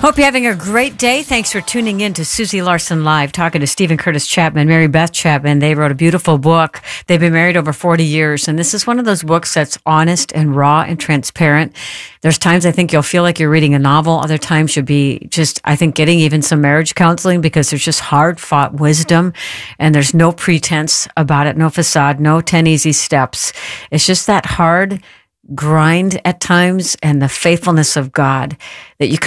Hope you're having a great day. Thanks for tuning in to Susie Larson Live, talking to Stephen Curtis Chapman, Mary Beth Chapman. They wrote a beautiful book. They've been married over 40 years, and this is one of those books that's honest and raw and transparent. There's times I think you'll feel like you're reading a novel. Other times you'll be just, I think, getting even some marriage counseling, because there's just hard-fought wisdom, and there's no pretense about it, no facade, no 10 easy steps. It's just that hard grind at times and the faithfulness of God that you